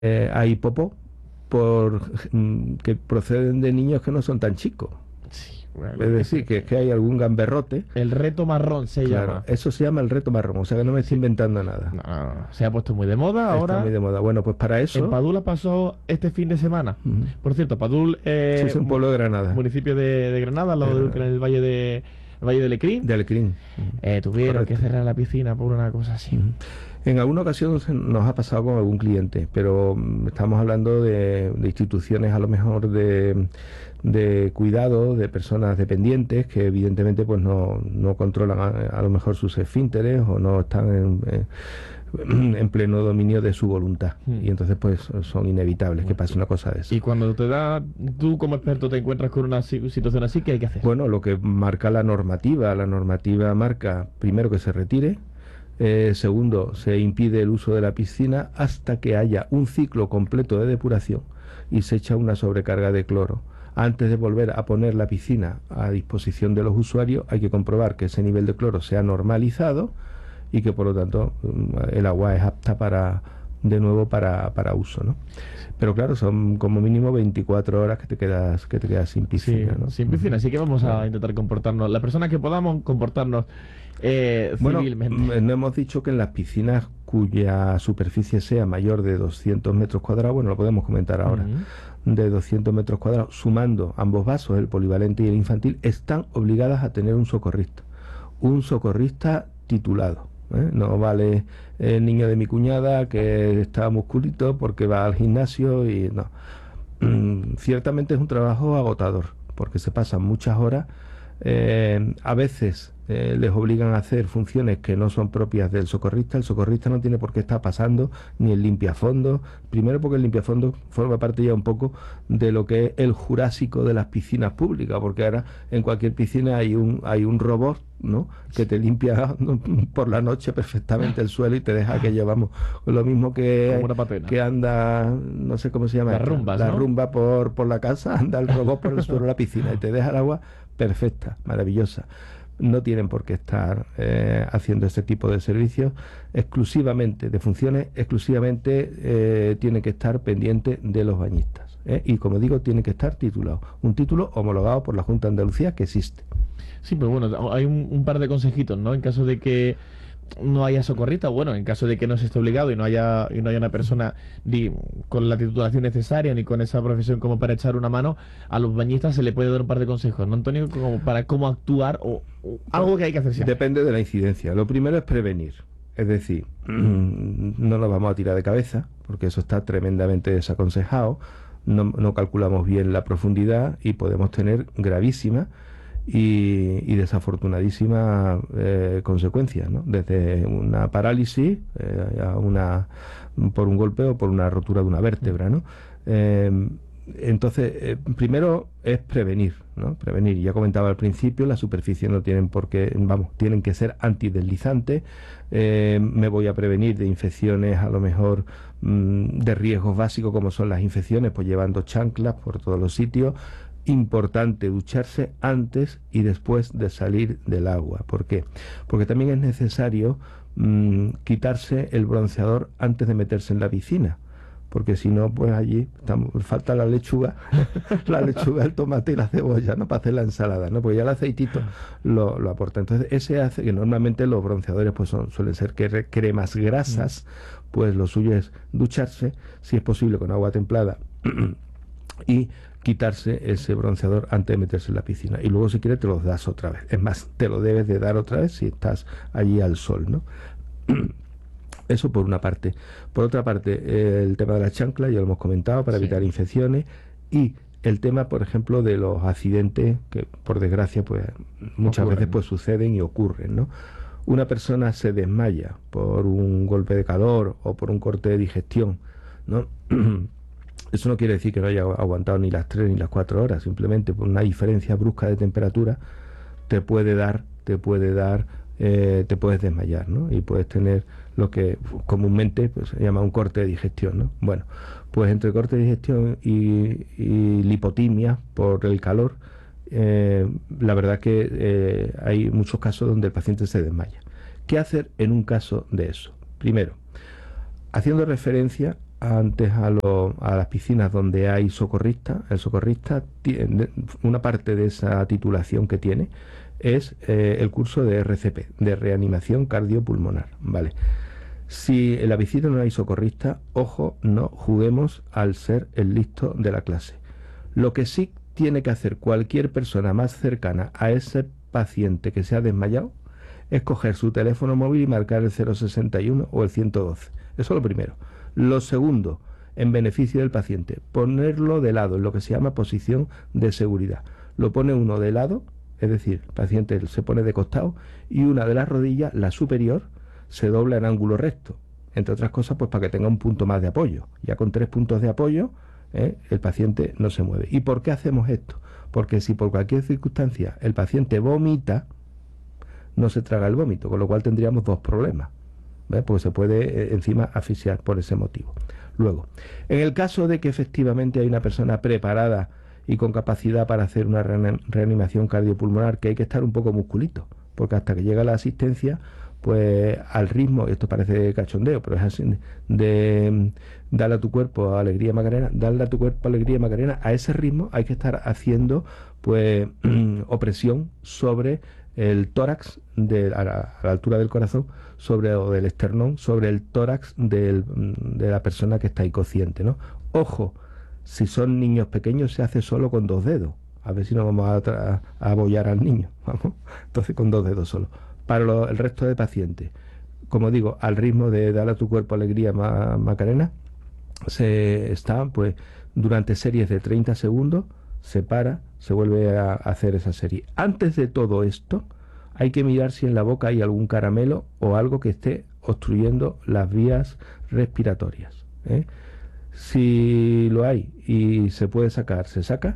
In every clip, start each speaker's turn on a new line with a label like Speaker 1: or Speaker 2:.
Speaker 1: hay popó que proceden de niños que no son tan chicos.
Speaker 2: Sí, bueno,
Speaker 1: Es decir, que es que hay algún gamberrote.
Speaker 2: el reto marrón se
Speaker 1: Claro,
Speaker 2: llama.
Speaker 1: eso se llama el reto marrón, o sea que no me estoy
Speaker 2: Sí.
Speaker 1: inventando nada.
Speaker 2: No, no, no, se ha puesto muy de moda
Speaker 1: Está muy
Speaker 2: ahora.
Speaker 1: de moda. Bueno, pues para
Speaker 2: En
Speaker 1: eso,
Speaker 2: Padula pasó este fin de semana.
Speaker 1: ujú,
Speaker 2: Por cierto, Padul,
Speaker 1: eso es un pueblo de Granada,
Speaker 2: municipio de Granada, al
Speaker 1: de
Speaker 2: lado en
Speaker 1: Granada,
Speaker 2: el Valle de Lecrín,
Speaker 1: de Alecrín. Ujú,
Speaker 2: tuvieron que
Speaker 1: correcto.
Speaker 2: cerrar la piscina por una cosa así.
Speaker 1: Ujú. En alguna ocasión nos ha pasado con algún cliente, pero estamos hablando de instituciones a lo mejor de cuidado, de personas dependientes que evidentemente pues no controlan a lo mejor sus esfínteres o no están en pleno dominio de su voluntad.
Speaker 2: Mm.
Speaker 1: Y entonces pues son inevitables que
Speaker 2: Bueno,
Speaker 1: pase una cosa de esa.
Speaker 2: y cuando tú como experto te encuentras con una situación así, ¿qué hay que hacer?
Speaker 1: Bueno, lo que marca la normativa marca primero que se retire. Segundo, se impide el uso de la piscina hasta que haya un ciclo completo de depuración y se echa una sobrecarga de cloro. Antes de volver a poner la piscina a disposición de los usuarios, hay que comprobar que ese nivel de cloro se ha normalizado y que por lo tanto el agua es apta de nuevo para uso, ¿no? Pero claro, son como mínimo 24 horas que te quedas sin
Speaker 2: Sí,
Speaker 1: piscina, ¿no?
Speaker 2: sin piscina, así que vamos a
Speaker 1: Claro.
Speaker 2: intentar comportarnos, la persona que podamos comportarnos
Speaker 1: Bueno,
Speaker 2: civilmente.
Speaker 1: no hemos dicho que en las piscinas cuya superficie sea mayor de 200 metros cuadrados, bueno, lo podemos comentar ahora,
Speaker 2: Mm.
Speaker 1: de 200 metros cuadrados, sumando ambos vasos, el polivalente y el infantil, están obligadas a tener un socorrista titulado. No vale el niño de mi cuñada que está musculito porque va al gimnasio y no. Ciertamente es un trabajo agotador porque se pasan muchas horas. A veces les obligan a hacer funciones que no son propias del socorrista. El socorrista no tiene por qué estar pasando ni el limpiafondo. Primero porque el limpiafondo forma parte ya un poco de lo que es el jurásico de las piscinas públicas, porque ahora en cualquier piscina hay un robot, ¿no?, que te limpia por la noche perfectamente el suelo y te deja aquello, vamos, lo mismo
Speaker 2: Como una patena.
Speaker 1: que anda, no sé cómo se llama
Speaker 2: Las
Speaker 1: esto,
Speaker 2: rumbas,
Speaker 1: la
Speaker 2: ¿no?
Speaker 1: rumba por la casa, anda el robot por el suelo de la piscina y te deja el agua perfecta, maravillosa. No tienen por qué estar haciendo este tipo de servicios exclusivamente, de funciones, exclusivamente tienen que estar pendientes de los bañistas. Y como digo, tienen que estar titulados. Un título homologado por la Junta de Andalucía que existe.
Speaker 2: Sí, pero bueno, hay un par de consejitos, ¿no? En caso de que no haya socorrista, bueno, en caso de que no se esté obligado y no haya una persona ni con la titulación necesaria ni con esa profesión como para echar una mano, a los bañistas se le puede dar un par de consejos, ¿no, Antonio? Como para cómo actuar o algo que hay que hacer siempre.
Speaker 1: Depende de la incidencia. Lo primero es prevenir. Es decir, no nos vamos a tirar de cabeza, porque eso está tremendamente desaconsejado. No calculamos bien la profundidad y podemos tener gravísimas y desafortunadísimas consecuencias, ¿no? Desde una parálisis por un golpe o por una rotura de una vértebra, ¿no? Entonces, primero es prevenir, ¿no? Prevenir. Ya comentaba al principio, las superficies no tienen por qué, vamos, tienen que ser antideslizantes. Me voy a prevenir de infecciones, a lo mejor de riesgos básicos como son las infecciones, pues llevando chanclas por todos los sitios. Importante ducharse antes y después de salir del agua. ¿Por qué? Porque también es necesario quitarse el bronceador antes de meterse en la piscina, porque si no, pues allí falta la lechuga, la lechuga, el tomate y la cebolla, ¿no?, para hacer la ensalada, ¿no? Porque ya el aceitito lo aporta. Entonces, ese hace que normalmente los bronceadores pues suelen ser cremas grasas, pues lo suyo es ducharse, si es posible con agua templada, y quitarse ese bronceador antes de meterse en la piscina. Y luego, si quieres, te los das otra vez. Es más, te lo debes de dar otra vez si estás allí al sol, ¿no? Eso por una parte. Por otra parte, el tema de la chancla, ya lo hemos comentado, para
Speaker 2: Sí.
Speaker 1: evitar infecciones. Y el tema, por ejemplo, de los accidentes, que por desgracia, pues muchas
Speaker 2: Ocurren.
Speaker 1: veces pues suceden y ocurren, ¿no? Una persona se desmaya por un golpe de calor o por un corte de digestión, ¿no? Eso no quiere decir que no haya aguantado ni las 3 ni las 4 horas, simplemente por una diferencia brusca de temperatura te puedes desmayar, ¿no? Y puedes tener lo que comúnmente pues, se llama un corte de digestión, ¿no? Bueno, pues entre corte de digestión y lipotimia por el calor, la verdad que hay muchos casos donde el paciente se desmaya. ¿Qué hacer en un caso de eso? Primero, haciendo referencia antes a las piscinas donde hay socorrista. El socorrista tiene una parte de esa titulación que tiene es el curso de RCP, de reanimación cardiopulmonar, ¿vale? Si en la piscina no hay socorrista, ojo, no juguemos al ser el listo de la clase. Lo que sí tiene que hacer cualquier persona más cercana a ese paciente que se ha desmayado es coger su teléfono móvil y marcar el 061 o el 112. Eso es lo primero. Lo segundo, en beneficio del paciente, ponerlo de lado, en lo que se llama posición de seguridad. Lo pone uno de lado, es decir, el paciente se pone de costado y una de las rodillas, la superior, se dobla en ángulo recto. Entre otras cosas, pues para que tenga un punto más de apoyo. Ya con 3 puntos de apoyo, el paciente no se mueve. ¿Y por qué hacemos esto? Porque si por cualquier circunstancia el paciente vomita, no se traga el vómito, con lo cual tendríamos 2 problemas. ¿Ves? Porque se puede encima asfixiar por ese motivo. Luego, en el caso de que efectivamente hay una persona preparada y con capacidad para hacer una reanimación cardiopulmonar, que hay que estar un poco musculito, porque hasta que llega la asistencia, pues al ritmo, esto parece cachondeo, pero es así, de darle a tu cuerpo alegría Macarena, darle a tu cuerpo alegría Macarena, a ese ritmo hay que estar haciendo pues opresión sobre el tórax a la altura del corazón, o del esternón, sobre el tórax de la persona que está inconsciente, ¿no? Ojo, si son niños pequeños se hace solo con 2 dedos. A ver si no vamos a abollar al niño, vamos. Entonces con 2 dedos solo. Para el resto de pacientes, como digo, al ritmo de darle a tu cuerpo alegría Macarena, se está pues durante series de 30 segundos, se para, se vuelve a hacer esa serie. Antes de todo esto, hay que mirar si en la boca hay algún caramelo o algo que esté obstruyendo las vías respiratorias, ¿eh? Si lo hay y se puede sacar, se saca.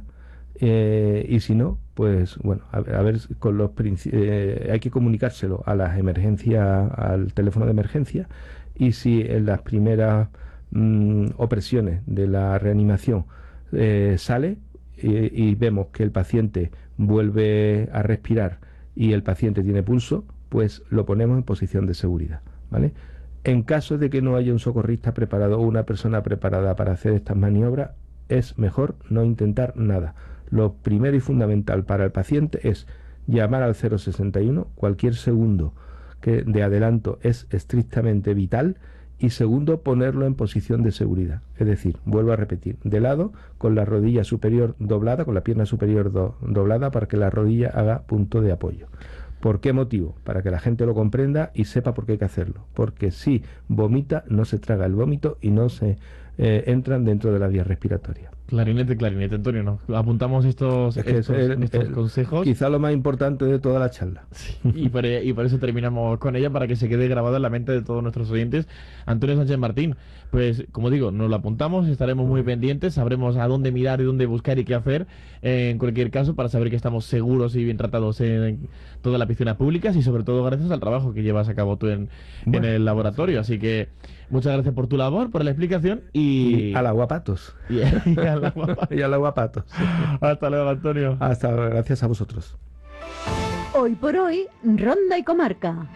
Speaker 1: Y si no, pues bueno, a ver con hay que comunicárselo a las emergencias, al teléfono de emergencia, y si en las primeras opresiones de la reanimación sale y vemos que el paciente vuelve a respirar y el paciente tiene pulso, pues lo ponemos en posición de seguridad, ¿vale? En caso de que no haya un socorrista preparado o una persona preparada para hacer estas maniobras, es mejor no intentar nada. Lo primero y fundamental para el paciente es llamar al 061, cualquier segundo de adelanto es estrictamente vital, y segundo, ponerlo en posición de seguridad, es decir, vuelvo a repetir, de lado, con la rodilla superior doblada, con la pierna superior doblada, para que la rodilla haga punto de apoyo. ¿Por qué motivo? Para que la gente lo comprenda y sepa por qué hay que hacerlo. Porque si vomita, no se traga el vómito y no se entran dentro de la vía respiratoria.
Speaker 2: Clarinete, Antonio, ¿no? Apuntamos estos consejos.
Speaker 1: Quizá lo más importante de toda la charla.
Speaker 2: Sí, y por eso terminamos con ella, para que se quede grabado en la mente de todos nuestros oyentes. Antonio Sánchez Martín, pues como digo, nos lo apuntamos, estaremos muy pendientes, sabremos a dónde mirar y dónde buscar y qué hacer, en cualquier caso, para saber que estamos seguros y bien tratados en todas las piscinas públicas, y sobre todo gracias al trabajo que llevas a cabo tú en el laboratorio. Así que muchas gracias por tu labor, por la explicación y
Speaker 1: a la guapatos.
Speaker 2: Y
Speaker 1: a la guapatos.
Speaker 2: Hasta luego, Antonio.
Speaker 1: Hasta luego, gracias a vosotros.
Speaker 3: Hoy por hoy, Ronda y Comarca.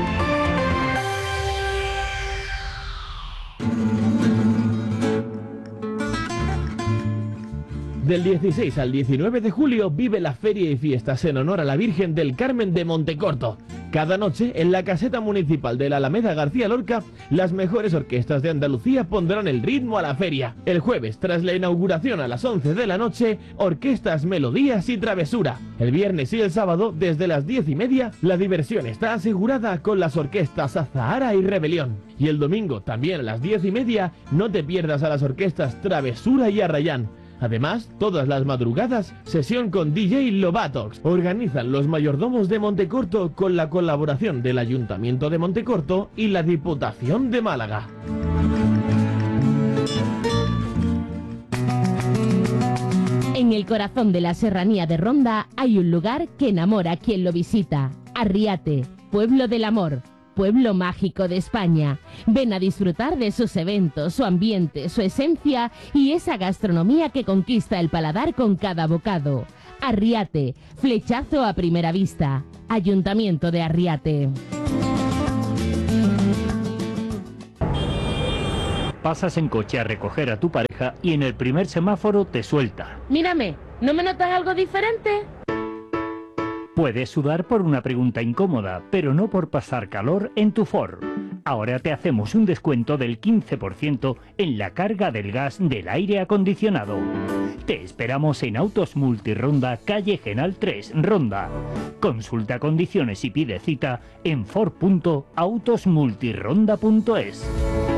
Speaker 2: Del 16 al 19 de julio vive la Feria y Fiestas en honor a la Virgen del Carmen de Montecorto. Cada noche, en la caseta municipal de la Alameda García Lorca, las mejores orquestas de Andalucía pondrán el ritmo a la feria. El jueves, tras la inauguración a las 11 de la noche, orquestas, melodías y travesura. El viernes y el sábado, desde las 10:30, la diversión está asegurada con las orquestas Azahara y Rebelión. Y el domingo, también a las 10:30, no te pierdas a las orquestas Travesura y Arrayán. Además, todas las madrugadas, sesión con DJ Lovatox. Organizan los mayordomos de Montecorto con la colaboración del Ayuntamiento de Montecorto y la Diputación de Málaga.
Speaker 4: En el corazón de la serranía de Ronda hay un lugar que enamora a quien lo visita. Arriate, pueblo del amor. Pueblo mágico de España. Ven a disfrutar de sus eventos, su ambiente, su esencia y esa gastronomía que conquista el paladar con cada bocado. Arriate, flechazo a primera vista. Ayuntamiento de Arriate.
Speaker 5: pasas en coche a recoger a tu pareja y en el primer semáforo te suelta.
Speaker 4: Mírame, ¿no me notas algo diferente?
Speaker 5: Puedes sudar por una pregunta incómoda, pero no por pasar calor en tu Ford. Ahora te hacemos un descuento del 15% en la carga del gas del aire acondicionado. Te esperamos en Autos Multironda, calle Genal 3, Ronda. Consulta condiciones y pide cita en ford.autosmultironda.es.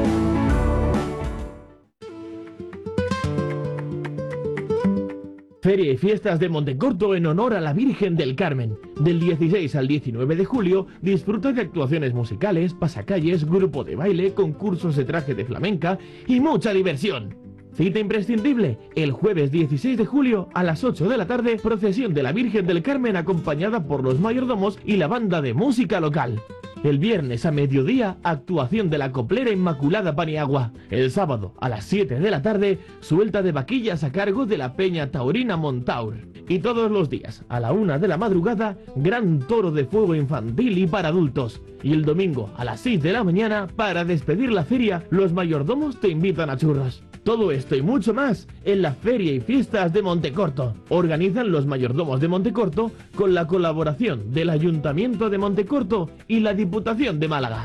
Speaker 2: Feria y fiestas de Montecorto en honor a la Virgen del Carmen. Del 16 al 19 de julio, disfruta de actuaciones musicales, pasacalles, grupo de baile, concursos de traje de flamenca y mucha diversión. Cita imprescindible, el jueves 16 de julio a las 8 de la tarde, procesión de la Virgen del Carmen acompañada por los mayordomos y la banda de música local. El viernes a mediodía, actuación de la Coplera Inmaculada Paniagua. El sábado a las 7 de la tarde, suelta de vaquillas a cargo de la Peña Taurina Montaur. Y todos los días, a la 1 de la madrugada, gran toro de fuego infantil y para adultos. Y el domingo a las 6 de la mañana, para despedir la feria, los mayordomos te invitan a churros. Todo esto y mucho más en la Feria y Fiestas de Montecorto. Organizan los mayordomos de Montecorto con la colaboración del Ayuntamiento de Montecorto y la Diputación de Málaga.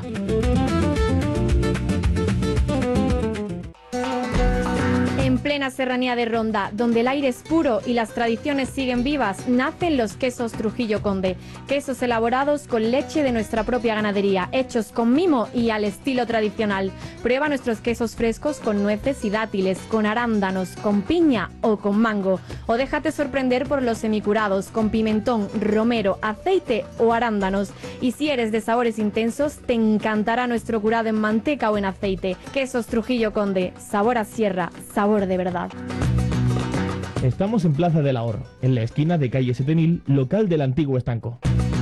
Speaker 6: En plena serranía de Ronda, donde el aire es puro y las tradiciones siguen vivas, nacen los quesos Trujillo Conde. Quesos elaborados con leche de nuestra propia ganadería, hechos con mimo y al estilo tradicional. Prueba nuestros quesos frescos con nueces y dátiles, con arándanos, con piña o con mango. O déjate sorprender por los semicurados, con pimentón, romero, aceite o arándanos. Y si eres de sabores intensos, te encantará nuestro curado en manteca o en aceite. Quesos Trujillo Conde, sabor a sierra, sabor de verdad.
Speaker 2: Estamos en Plaza del Ahorro, en la esquina de calle Setenil, local del antiguo estanco.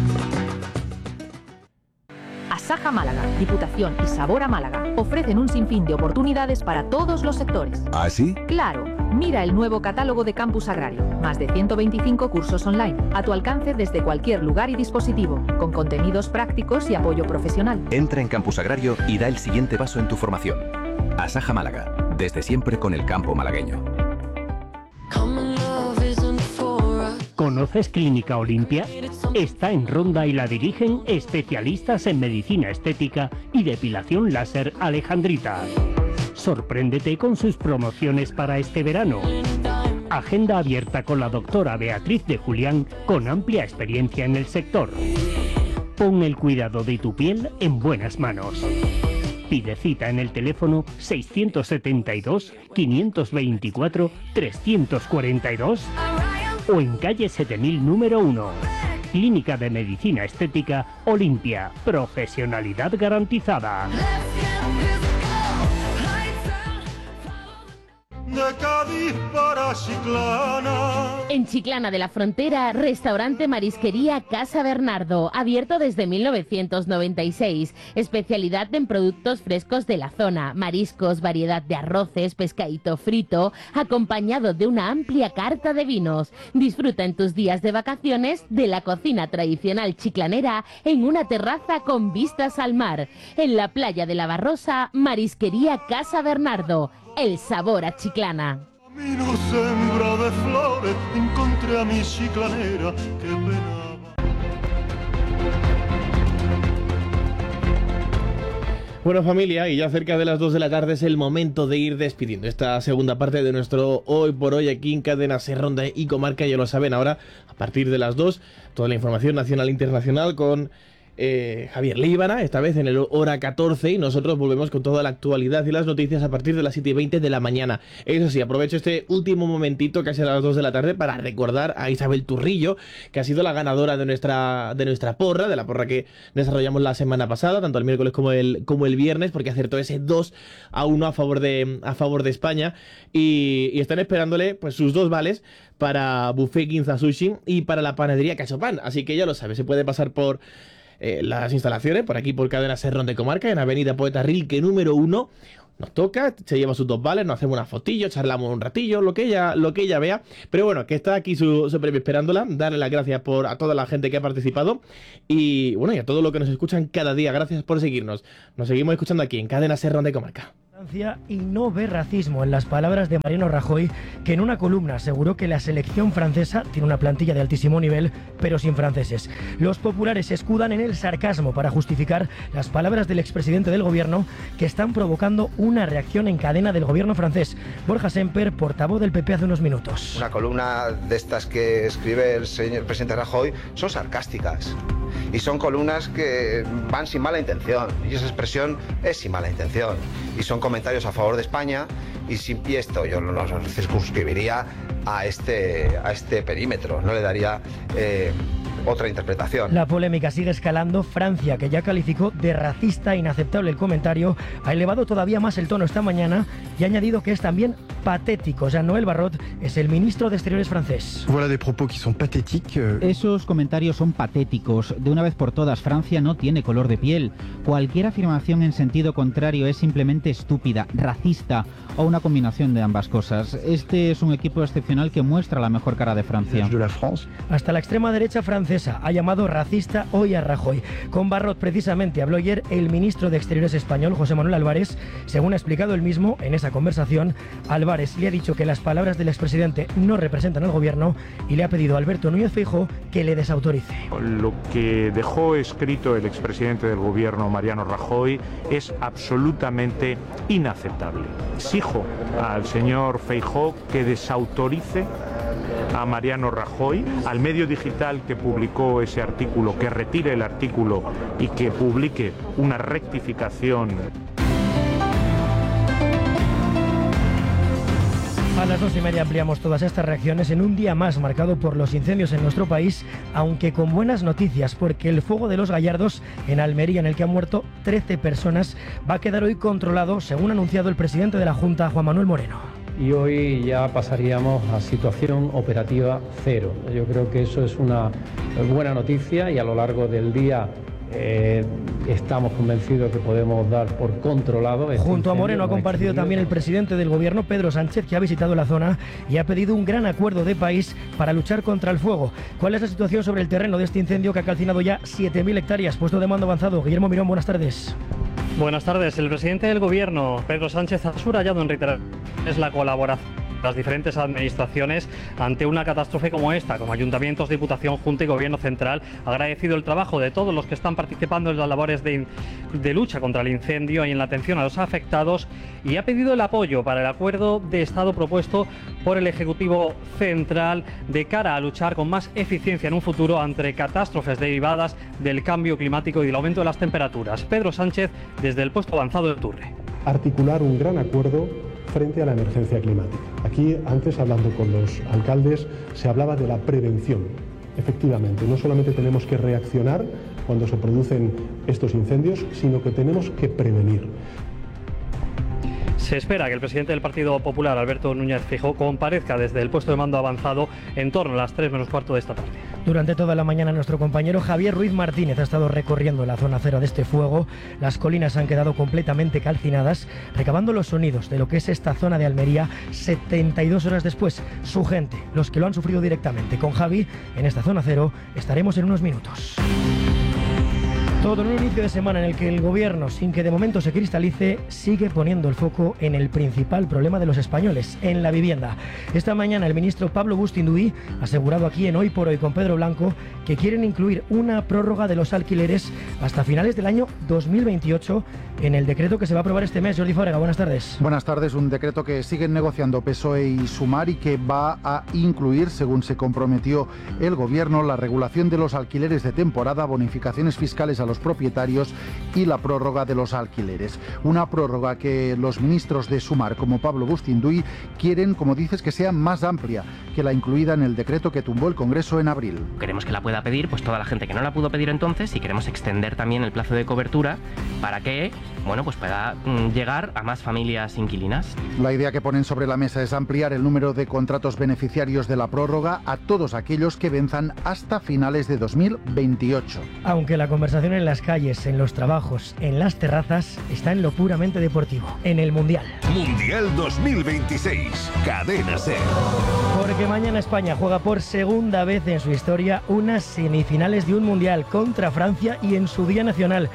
Speaker 7: Asaja Málaga, Diputación y Sabor a Málaga ofrecen un sinfín de oportunidades para todos los sectores.
Speaker 8: ¿Ah, sí?
Speaker 7: Claro, mira el nuevo catálogo de Campus Agrario. Más de 125 cursos online, a tu alcance desde cualquier lugar y dispositivo, con contenidos prácticos y apoyo profesional.
Speaker 8: Entra en Campus Agrario y da el siguiente paso en tu formación. Asaja Málaga, desde siempre con el campo malagueño.
Speaker 5: ¿Conoces Clínica Olimpia? Está en Ronda y la dirigen especialistas en medicina estética y depilación láser Alejandrita. Sorpréndete con sus promociones para este verano. Agenda abierta con la doctora Beatriz de Julián, con amplia experiencia en el sector. Pon el cuidado de tu piel en buenas manos. Pide cita en el teléfono 672 524 342 o en calle 7000 número 1. Clínica de Medicina Estética Olimpia. Profesionalidad garantizada.
Speaker 9: De Cádiz para Chiclana.
Speaker 4: En Chiclana de la Frontera, restaurante Marisquería Casa Bernardo, abierto desde 1996. Especialidad en productos frescos de la zona, mariscos, variedad de arroces, pescadito frito, acompañado de una amplia carta de vinos. Disfruta en tus días de vacaciones de la cocina tradicional chiclanera en una terraza con vistas al mar. En la playa de la Barrosa, Marisquería Casa Bernardo. El sabor a Chiclana.
Speaker 9: Camino sembrado de flores, encontré a mi chiclanera que penaba.
Speaker 2: Bueno, familia, y ya cerca de las 2 de la tarde es el momento de ir despidiendo esta segunda parte de nuestro Hoy por Hoy aquí en Cadena Ser Ronda y Comarca. Ya lo saben, ahora a partir de las 2 toda la información nacional e internacional con Javier Líbana, esta vez en el hora 14, y nosotros volvemos con toda la actualidad y las noticias a partir de las 7:20 de la mañana. Eso sí, aprovecho este último momentito, casi a las 2 de la tarde, para recordar a Isabel Turrillo, que ha sido la ganadora de nuestra porra, de la porra que desarrollamos la semana pasada, tanto el miércoles como el viernes, porque acertó ese 2-1 a favor de España, y están esperándole pues sus 2 vales para Buffet Ginza Sushi y para la panadería Cachopan. Así que ya lo sabes, se puede pasar por las instalaciones, por aquí por Cadena Ser Ronda y Comarca, en Avenida Poeta Rilke número 1. Nos toca, se lleva sus 2 vales, nos hacemos una fotillo, charlamos un ratillo, lo que ella vea. Pero bueno, que está aquí su premio esperándola. Darle las gracias a toda la gente que ha participado. Y bueno, y a todos los que nos escuchan cada día. Gracias por seguirnos. Nos seguimos escuchando aquí en Cadena Ser Ronda y Comarca.
Speaker 10: Y no ve racismo en las palabras de Mariano Rajoy, que en una columna aseguró que la selección francesa tiene una plantilla de altísimo nivel, pero sin franceses. Los populares se escudan en el sarcasmo para justificar las palabras del expresidente del gobierno, que están provocando una reacción en cadena del gobierno francés. Borja Semper, portavoz del PP hace unos minutos.
Speaker 11: Una columna de estas que escribe el señor presidente Rajoy son sarcásticas. Y son columnas que van sin mala intención, y esa expresión es sin mala intención. Y son comentarios a favor de España, y esto yo no lo circunscribiría a este perímetro, no le daría otra interpretación.
Speaker 10: La polémica sigue escalando. Francia, que ya calificó de racista e inaceptable el comentario, ha elevado todavía más el tono esta mañana y ha añadido que es también patético. Jean-Noël Barrot es el ministro de Exteriores francés.
Speaker 12: Esos comentarios son patéticos. De una vez por todas, Francia no tiene color de piel. Cualquier afirmación en sentido contrario es simplemente estúpida, racista o una combinación de ambas cosas. Este es un equipo excepcional que muestra la mejor cara de Francia.
Speaker 10: Hasta la extrema derecha francesa ha llamado racista hoy a Rajoy. Con Barrot precisamente habló ayer el ministro de Exteriores español, José Manuel Álvarez. Según ha explicado él mismo en esa conversación, Álvarez le ha dicho que las palabras del expresidente no representan al gobierno y le ha pedido a Alberto Núñez Feijóo que le desautorice.
Speaker 13: Lo que dejó escrito el expresidente del gobierno, Mariano Rajoy, es absolutamente inaceptable. Exijo al señor Feijóo que desautorice a Mariano Rajoy, al medio digital que publicó ese artículo, que retire el artículo y que publique una rectificación.
Speaker 10: A las 2:30 ampliamos todas estas reacciones en un día más marcado por los incendios en nuestro país, aunque con buenas noticias, porque el fuego de los Gallardos en Almería, en el que han muerto 13 personas, va a quedar hoy controlado, según ha anunciado el presidente de la Junta, Juan Manuel Moreno.
Speaker 14: Y hoy ya pasaríamos a situación operativa cero. Yo creo que eso es una buena noticia y a lo largo del día estamos convencidos que podemos dar por controlado.
Speaker 10: Junto a Moreno ha comparecido también el presidente del gobierno, Pedro Sánchez, que ha visitado la zona y ha pedido un gran acuerdo de país para luchar contra el fuego. ¿Cuál es la situación sobre el terreno de este incendio que ha calcinado ya 7.000 hectáreas? Puesto de mando avanzado. Guillermo Mirón, buenas tardes.
Speaker 15: Buenas tardes. El presidente del gobierno, Pedro Sánchez, ha subrayado en reiteraciones la colaboración de las diferentes administraciones ante una catástrofe como esta, como ayuntamientos, Diputación, Junta y Gobierno Central. Ha agradecido el trabajo de todos los que están participando en las labores de lucha contra el incendio y en la atención a los afectados, y ha pedido el apoyo para el acuerdo de Estado propuesto por el Ejecutivo Central de cara a luchar con más eficiencia en un futuro ante catástrofes derivadas del cambio climático y del aumento de las temperaturas. Pedro Sánchez, desde el puesto avanzado de Turre.
Speaker 16: Articular un gran acuerdo frente a la emergencia climática. Aquí, antes, hablando con los alcaldes, se hablaba de la prevención. Efectivamente, no solamente tenemos que reaccionar cuando se producen estos incendios, sino que tenemos que prevenir.
Speaker 15: Se espera que el presidente del Partido Popular, Alberto Núñez Feijóo, comparezca desde el puesto de mando avanzado en torno a las 3 menos cuarto de esta tarde.
Speaker 10: Durante toda la mañana nuestro compañero Javier Ruiz Martínez ha estado recorriendo la zona cero de este fuego. Las colinas han quedado completamente calcinadas, recabando los sonidos de lo que es esta zona de Almería 72 horas después. Su gente, los que lo han sufrido directamente. Con Javi, en esta zona cero, estaremos en unos minutos. Todo en un inicio de semana en el que el gobierno, sin que de momento se cristalice, sigue poniendo el foco en el principal problema de los españoles, en la vivienda. Esta mañana el ministro Pablo Bustinduy ha asegurado aquí en Hoy por Hoy con Pedro Blanco que quieren incluir una prórroga de los alquileres hasta finales del año 2028 en el decreto que se va a aprobar este mes. Jordi Fábrega, buenas tardes.
Speaker 17: Buenas tardes. Un decreto que siguen negociando PSOE y Sumar y que va a incluir, según se comprometió el gobierno, la regulación de los alquileres de temporada, bonificaciones fiscales a los propietarios y la prórroga de los alquileres. Una prórroga que los ministros de Sumar, como Pablo Bustinduy, quieren, como dices, que sea más amplia que la incluida en el decreto que tumbó el Congreso en abril.
Speaker 18: Queremos que la pueda pedir pues toda la gente que no la pudo pedir entonces, y queremos extender también el plazo de cobertura para que pues pueda llegar a más familias inquilinas.
Speaker 17: La idea que ponen sobre la mesa es ampliar el número de contratos beneficiarios de la prórroga a todos aquellos que venzan hasta finales de 2028.
Speaker 10: Aunque la conversación en las calles, en los trabajos, en las terrazas, está en lo puramente deportivo, en el Mundial.
Speaker 19: Mundial 2026, Cadena SER.
Speaker 10: Porque mañana España juega por segunda vez en su historia unas semifinales de un Mundial contra Francia y en su día nacional.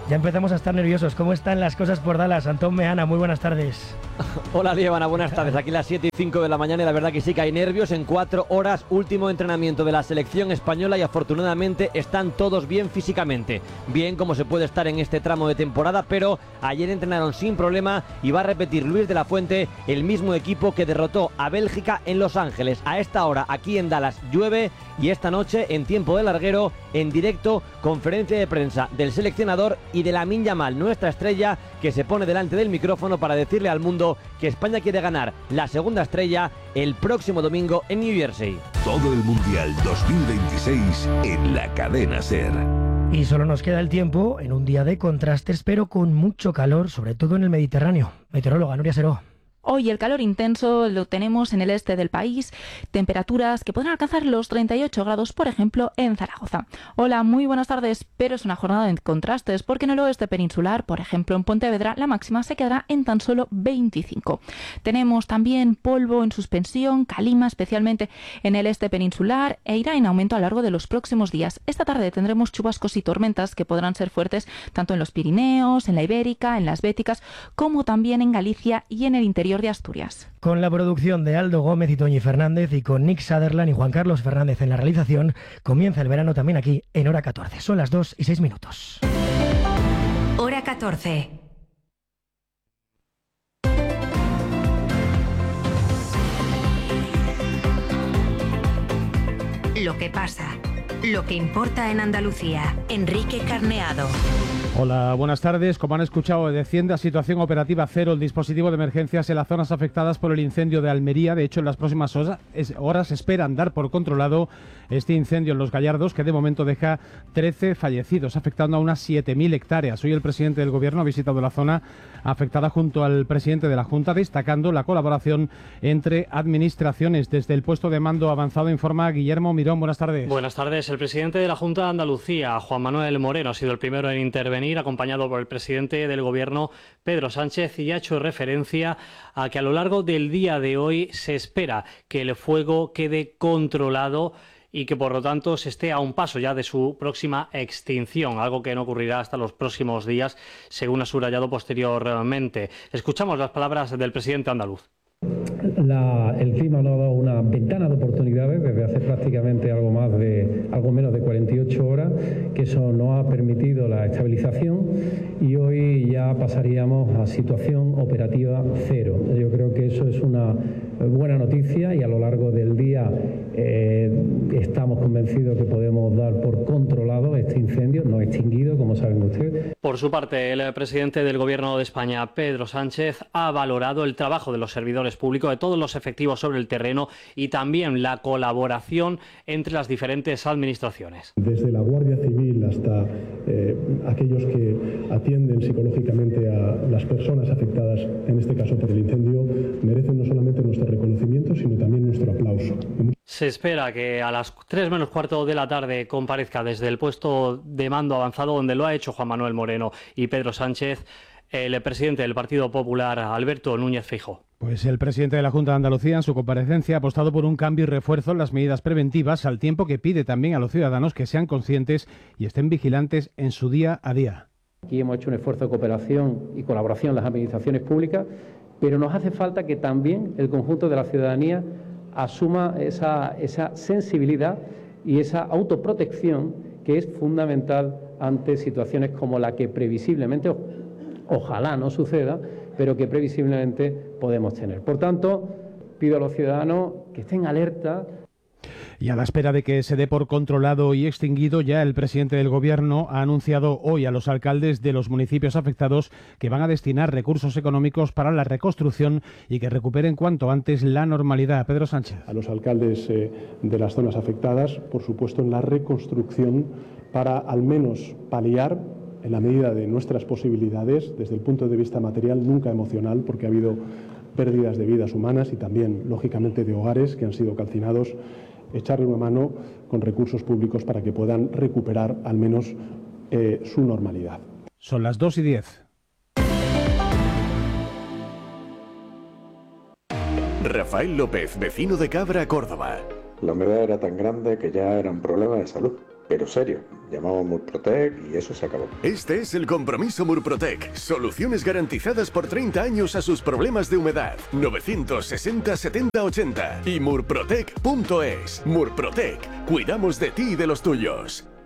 Speaker 10: Ya empezamos a estar nerviosos. ¿Cómo están las cosas por Dallas? Antón Meana, muy buenas tardes.
Speaker 20: Hola, Lievana, buenas tardes. Aquí las 7:05 de la mañana y la verdad que sí que hay nervios. En 4 horas, último entrenamiento de la selección española y afortunadamente están todos bien físicamente. Bien como se puede estar en este tramo de temporada, pero ayer entrenaron sin problema y va a repetir Luis de la Fuente, el mismo equipo que derrotó a Bélgica en Los Ángeles. A esta hora, aquí en Dallas, llueve y esta noche, en tiempo de larguero, en directo, conferencia de prensa del seleccionador y de Lamine Yamal, nuestra estrella, que se pone delante del micrófono para decirle al mundo que España quiere ganar la segunda estrella el próximo domingo en New Jersey.
Speaker 19: Todo el Mundial 2026 en la cadena SER.
Speaker 10: Y solo nos queda el tiempo en un día de contrastes, pero con mucho calor, sobre todo en el Mediterráneo. Meteoróloga Nuria Seró.
Speaker 21: Hoy el calor intenso lo tenemos en el este del país, temperaturas que podrán alcanzar los 38 grados, por ejemplo, en Zaragoza. Hola, muy buenas tardes, pero es una jornada de contrastes porque en el oeste peninsular, por ejemplo en Pontevedra, la máxima se quedará en tan solo 25. Tenemos también polvo en suspensión, calima especialmente en el este peninsular e irá en aumento a lo largo de los próximos días. Esta tarde tendremos chubascos y tormentas que podrán ser fuertes tanto en los Pirineos, en la Ibérica, en las Béticas, como también en Galicia y en el interior de Asturias.
Speaker 10: Con la producción de Aldo Gómez y Toñi Fernández y con Nick Sutherland y Juan Carlos Fernández en la realización, comienza el verano también aquí en Hora 14. Son las 2:06.
Speaker 22: Hora 14. Lo que pasa, lo que importa en Andalucía. Enrique Carneado.
Speaker 23: Hola, buenas tardes. Como han escuchado, desciende a situación operativa cero el dispositivo de emergencias en las zonas afectadas por el incendio de Almería. De hecho, en las próximas horas esperan dar por controlado este incendio en Los Gallardos, que de momento deja 13 fallecidos, afectando a unas 7.000 hectáreas. Hoy el presidente del Gobierno ha visitado la zona afectada junto al presidente de la Junta, destacando la colaboración entre administraciones. Desde el puesto de mando avanzado informa Guillermo Mirón. Buenas tardes.
Speaker 15: Buenas tardes. El presidente de la Junta de Andalucía, Juan Manuel Moreno, ha sido el primero en intervenir, acompañado por el presidente del Gobierno, Pedro Sánchez, y ha hecho referencia a que a lo largo del día de hoy se espera que el fuego quede controlado y que por lo tanto se esté a un paso ya de su próxima extinción, algo que no ocurrirá hasta los próximos días, según ha subrayado posteriormente. Escuchamos las palabras del presidente andaluz.
Speaker 14: El clima nos ha dado una ventana de oportunidades desde hace prácticamente algo menos de 48 horas, que eso nos ha permitido la estabilización y hoy ya pasaríamos a situación operativa cero. Yo creo que eso es una buena noticia y a lo largo del día estamos convencidos que podemos dar por controlado este incendio, no extinguido, como saben ustedes.
Speaker 15: Por su parte, el presidente del Gobierno de España, Pedro Sánchez, ha valorado el trabajo de los servidores públicos, de todos los efectivos sobre el terreno y también la colaboración entre las diferentes administraciones.
Speaker 16: Desde la Guardia Civil hasta aquellos que atienden psicológicamente a las personas afectadas, en este caso por el incendio, merecen no solamente nuestro reconocimiento, sino también nuestro aplauso.
Speaker 15: Se espera que a las 3 menos cuarto de la tarde comparezca desde el puesto de mando avanzado, donde lo ha hecho Juan Manuel Moreno y Pedro Sánchez, el presidente del Partido Popular, Alberto Núñez Feijóo.
Speaker 23: Pues el presidente de la Junta de Andalucía, en su comparecencia, ha apostado por un cambio y refuerzo en las medidas preventivas, al tiempo que pide también a los ciudadanos que sean conscientes y estén vigilantes en su día a día.
Speaker 14: Aquí hemos hecho un esfuerzo de cooperación y colaboración en las administraciones públicas, pero nos hace falta que también el conjunto de la ciudadanía asuma esa sensibilidad y esa autoprotección que es fundamental ante situaciones como la que previsiblemente, ojalá no suceda, pero que previsiblemente podemos tener. Por tanto, pido a los ciudadanos que estén alerta.
Speaker 23: Y a la espera de que se dé por controlado y extinguido, ya el presidente del Gobierno ha anunciado hoy a los alcaldes de los municipios afectados que van a destinar recursos económicos para la reconstrucción y que recuperen cuanto antes la normalidad. Pedro Sánchez.
Speaker 16: A los alcaldes de las zonas afectadas, por supuesto, en la reconstrucción para al menos paliar, en la medida de nuestras posibilidades, desde el punto de vista material, nunca emocional, porque ha habido pérdidas de vidas humanas y también, lógicamente, de hogares que han sido calcinados, echarle una mano con recursos públicos para que puedan recuperar al menos su normalidad.
Speaker 23: Son las 2:10.
Speaker 19: Rafael López, vecino de Cabra, Córdoba.
Speaker 24: La humedad era tan grande que ya era un problema de salud.
Speaker 1: pero serio. Llamamos Murprotec y eso se acabó.
Speaker 3: Este es el compromiso Murprotec. Soluciones garantizadas por 30 años a sus problemas de humedad. 960 70 80 y murprotec.es. Murprotec. Cuidamos de ti y de los tuyos.